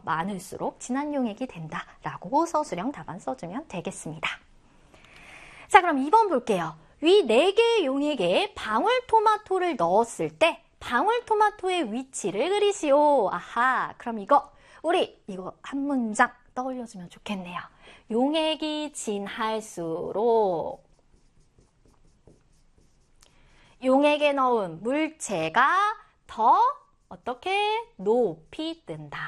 많을수록 진한 용액이 된다라고 서술형 답안 써주면 되겠습니다. 자, 그럼 2번 볼게요. 위 4개의 용액에 방울토마토를 넣었을 때 방울토마토의 위치를 그리시오. 아하, 그럼 우리 이거 한 문장 떠올려주면 좋겠네요. 용액이 진할수록 용액에 넣은 물체가 더 어떻게 높이 뜬다.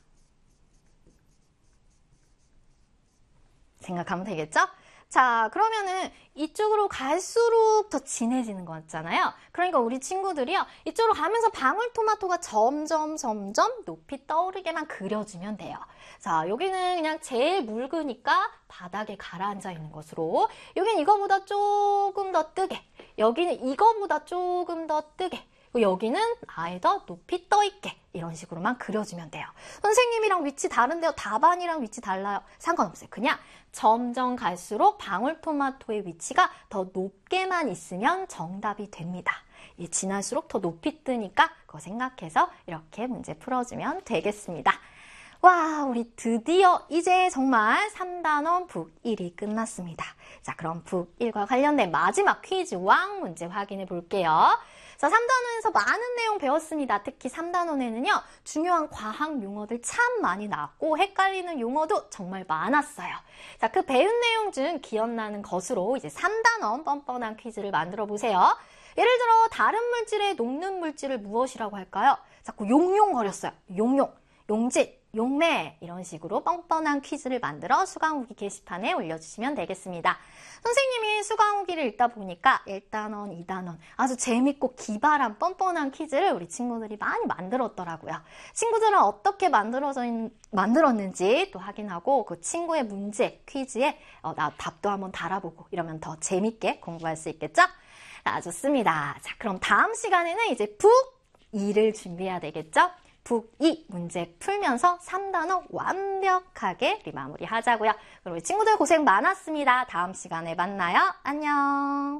생각하면 되겠죠? 자, 그러면은 이쪽으로 갈수록 더 진해지는 거 같잖아요. 그러니까 우리 친구들이요, 이쪽으로 가면서 방울토마토가 점점 높이 떠오르게만 그려주면 돼요. 자, 여기는 그냥 제일 묽으니까 바닥에 가라앉아 있는 것으로, 여기는 이거보다 조금 더 뜨게, 여기는 이거보다 조금 더 뜨게, 여기는 아예 더 높이 떠있게, 이런 식으로만 그려주면 돼요. 선생님이랑 위치 다른데요? 답안이랑 위치 달라요? 상관없어요. 그냥 점점 갈수록 방울토마토의 위치가 더 높게만 있으면 정답이 됩니다. 진할수록 더 높이 뜨니까 그거 생각해서 이렇게 문제 풀어주면 되겠습니다. 와, 우리 드디어 이제 정말 3단원 북1이 끝났습니다. 자, 그럼 북1과 관련된 마지막 퀴즈 왕 문제 확인해 볼게요. 자, 3단원에서 많은 내용 배웠습니다. 특히 3단원에는요, 중요한 과학 용어들 참 많이 나왔고 헷갈리는 용어도 정말 많았어요. 자, 그 배운 내용 중 기억나는 것으로 이제 3단원 뻔뻔한 퀴즈를 만들어 보세요. 예를 들어 다른 물질에 녹는 물질을 무엇이라고 할까요? 자꾸 용용거렸어요. 용용, 용질, 용매 이런 식으로 뻔뻔한 퀴즈를 만들어 수강후기 게시판에 올려주시면 되겠습니다. 선생님이 수강후기를 읽다 보니까 1단원, 2단원 아주 재밌고 기발한 뻔뻔한 퀴즈를 우리 친구들이 많이 만들었더라고요. 친구들은 어떻게 만들었는지 또 확인하고 그 친구의 문제, 퀴즈에 나 답도 한번 달아보고 이러면 더 재밌게 공부할 수 있겠죠? 자, 좋습니다. 자, 그럼 다음 시간에는 이제 북2를 준비해야 되겠죠? 북2 문제 풀면서 3단원 완벽하게 우리 마무리하자고요. 그럼 우리 친구들 고생 많았습니다. 다음 시간에 만나요. 안녕.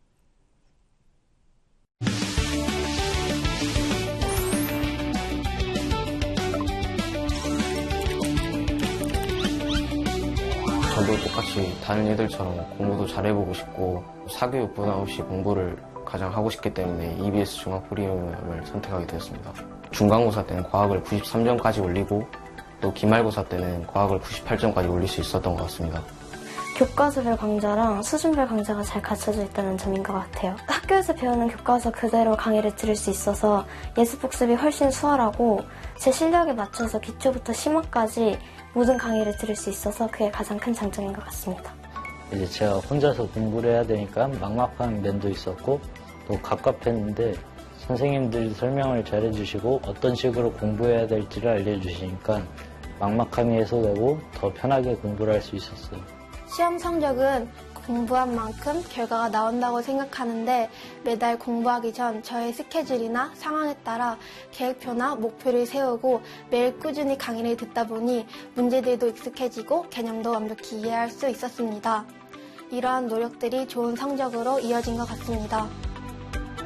저도 똑같이 다른 애들처럼 공부도 잘해보고 싶고 사교육 부담 없이 공부를 가장 하고 싶기 때문에 EBS 중앙프리미엄을 선택하게 되었습니다. 중간고사 때는 과학을 93점까지 올리고 또 기말고사 때는 과학을 98점까지 올릴 수 있었던 것 같습니다. 교과서별 강좌랑 수준별 강좌가 잘 갖춰져 있다는 점인 것 같아요. 학교에서 배우는 교과서 그대로 강의를 들을 수 있어서 예습복습이 훨씬 수월하고 제 실력에 맞춰서 기초부터 심화까지 모든 강의를 들을 수 있어서 그게 가장 큰 장점인 것 같습니다. 이제 제가 혼자서 공부를 해야 되니까 막막한 면도 있었고 또 갑갑했는데 선생님들이 설명을 잘 해주시고 어떤 식으로 공부해야 될지를 알려주시니까 막막함이 해소되고 더 편하게 공부를 할 수 있었어요. 시험 성적은 공부한 만큼 결과가 나온다고 생각하는데 매달 공부하기 전 저의 스케줄이나 상황에 따라 계획표나 목표를 세우고 매일 꾸준히 강의를 듣다 보니 문제들도 익숙해지고 개념도 완벽히 이해할 수 있었습니다. 이러한 노력들이 좋은 성적으로 이어진 것 같습니다.